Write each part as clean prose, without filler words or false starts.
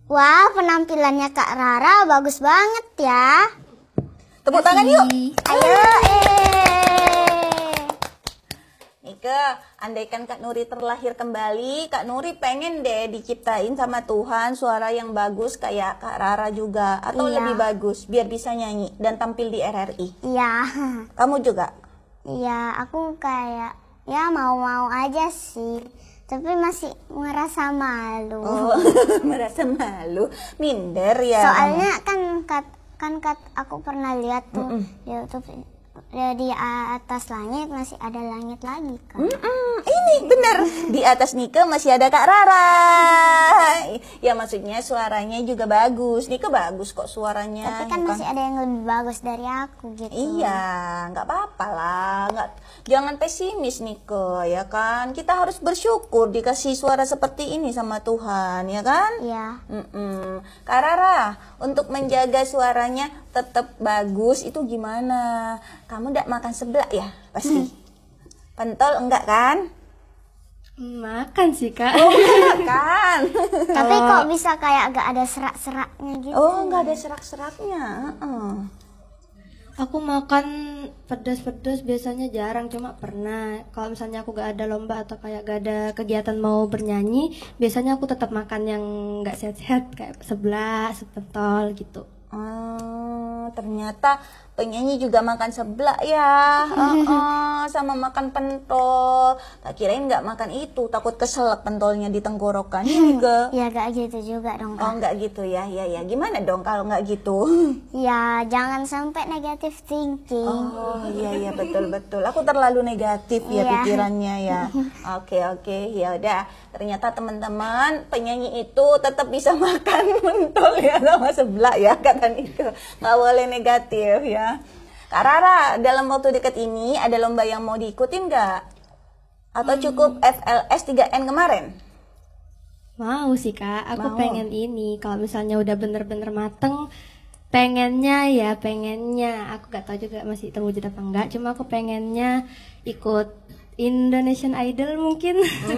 Wah, penampilannya Kak Rara bagus banget ya. Tepuk tangan yuk. Ayo, Nika, andaikan Kak Nuri terlahir kembali, Kak Nuri pengen deh diciptain sama Tuhan suara yang bagus kayak Kak Rara juga. Atau Iya. lebih bagus, biar bisa nyanyi dan tampil di RRI. Iya. Kamu juga? Iya, aku kayak ya mau-mau aja sih. Tapi masih merasa malu. Oh, merasa malu, minder ya. Soalnya kan aku pernah lihat tuh di YouTube, di atas langit masih ada langit lagi kan. Ini bener, di atas Nika masih ada Kak Rara. Ya maksudnya suaranya juga bagus. Nika bagus kok suaranya. Tapi kan bukan- masih ada yang lebih bagus dari aku gitu. Iya, nggak apa-apa lah. Jangan pesimis Nika, ya kan. Kita harus bersyukur dikasih suara seperti ini sama Tuhan, ya kan? Iya. Kak Rara, untuk menjaga suaranya tetap bagus itu gimana? Kamu nggak makan seblak ya? Pasti. Pentol enggak kan? Makan sih kak. Kan. Tapi kok bisa kayak gak ada serak-seraknya gitu? Oh, nggak ada serak-seraknya. Aku makan pedas-pedas biasanya jarang, cuma pernah kalau misalnya aku gak ada lomba atau kayak gak ada kegiatan mau bernyanyi, biasanya aku tetap makan yang gak sehat-sehat kayak seblak, sepentol gitu. Ternyata penyanyi juga makan seblak ya. Sama makan pentol. Tak kirain nggak makan itu, takut keselak pentolnya di tenggorokan juga. Ya gak gitu juga dong Oh, Kak. nggak gitu ya. Ya gimana dong kalau nggak gitu? Ya jangan sampai negative thinking. Oh iya betul. Aku terlalu negatif ya Iya. pikirannya ya. Oke ya udah. Ternyata teman-teman penyanyi itu tetap bisa makan mentol ya sama seblak ya kata Nika. Nggak boleh negatif ya. Kak Rara, dalam waktu dekat ini ada lomba yang mau diikutin nggak? Atau cukup FLS 3N kemarin? Mau sih kak, aku Mau. pengen ini kalau misalnya udah bener-bener mateng, pengennya aku gak tahu juga masih terwujud apa enggak, cuma aku pengennya ikut Indonesian Idol mungkin.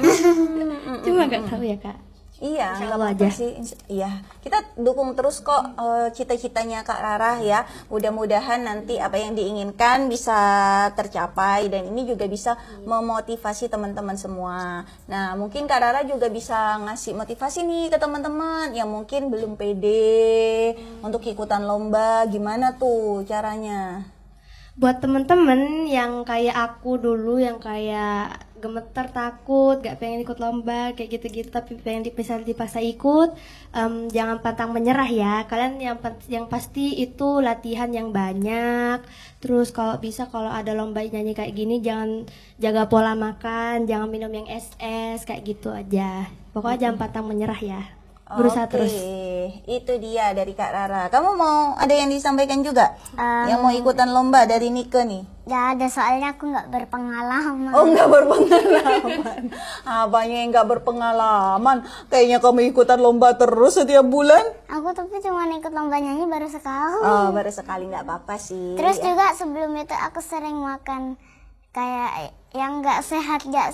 Cuma gak tahu ya kak. Iya, Insya nggak Allah apa-apa aja. sih. Iya, kita dukung terus kok cita-citanya Kak Rara ya. Mudah-mudahan nanti apa yang diinginkan bisa tercapai dan ini juga bisa memotivasi teman-teman semua. Nah, mungkin Kak Rara juga bisa ngasih motivasi nih ke teman-teman yang mungkin belum pede untuk ikutan lomba. Gimana tuh caranya? Buat temen-temen yang kayak aku dulu, yang kayak gemeter, takut, gak pengen ikut lomba kayak gitu-gitu, tapi pengen bisa dipaksa ikut, jangan pantang menyerah ya. Kalian yang pasti itu latihan yang banyak. Terus kalau bisa kalau ada lomba nyanyi kayak gini, jangan jaga pola makan, jangan minum yang es kayak gitu aja. Pokoknya jangan pantang menyerah ya. Berusaha terus. Itu dia dari Kak Rara. Kamu mau ada yang disampaikan juga? Em, Yang mau ikutan lomba dari Nika nih? Ya ada, soalnya aku nggak berpengalaman. Oh, nggak berpengalaman. Apanya yang nggak berpengalaman? Kayaknya kamu ikutan lomba terus setiap bulan. Aku tapi cuma ikut lomba nyanyi baru sekali. Oh, baru sekali nggak apa-apa sih. Terus ya. juga sebelum itu aku sering makan kayak yang nggak sehat juga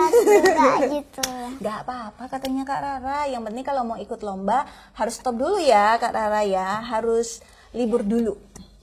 gitu. Nggak apa-apa katanya Kak Rara. Yang penting kalau mau ikut lomba harus stop dulu ya Kak Rara ya. Harus libur dulu.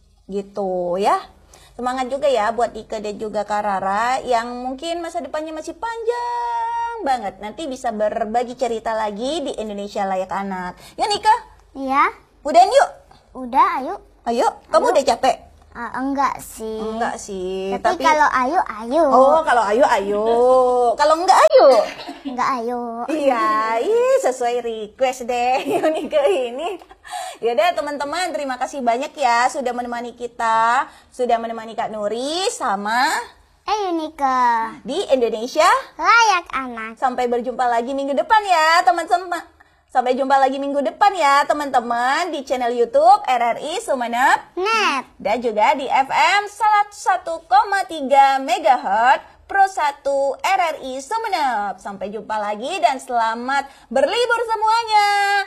Gitu ya. Semangat juga ya buat Ika dan juga Kak Rara yang mungkin masa depannya masih panjang banget. Nanti bisa berbagi cerita lagi di Indonesia Layak Anak. Ya Nika, Iya, udahan yuk. udah ayo. Ayo, kamu udah capek? Enggak sih. Enggak sih. Tapi kalau ayo. Oh, kalau ayo. Kalau enggak ayo. Enggak ayo. Iya, sesuai request deh Nika ini. Yaudah teman-teman, terima kasih banyak ya sudah menemani kita, sudah menemani Kak Nuri sama Unika di Indonesia. Layak Anak. Sampai berjumpa lagi minggu depan ya teman-teman. Sampai jumpa lagi minggu depan ya teman-teman di channel YouTube RRI Sumeneb Net. dan juga di FM 101,3 MHz Pro 1 RRI Sumeneb. Sampai jumpa lagi dan selamat berlibur semuanya.